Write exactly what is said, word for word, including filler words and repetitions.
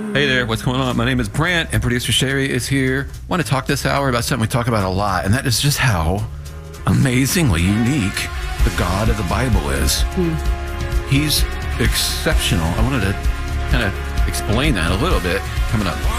Hey there, what's going on? My name is Brant, and producer Sherry is here. I want to talk this hour about something we talk about a lot, and that is just how amazingly unique the God of the Bible is. Hmm. He's exceptional. I wanted to kind of explain that a little bit coming up.